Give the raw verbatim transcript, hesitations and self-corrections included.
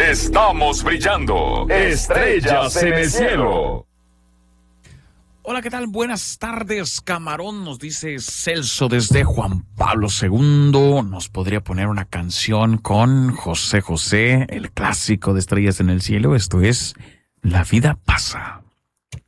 Estamos brillando. Estrellas en el cielo. Hola, ¿qué tal? Buenas tardes, camarón, nos dice Celso desde Juan Pablo segundo. Nos podría poner una canción con José José, el clásico de Estrellas en el cielo. Esto es La vida pasa.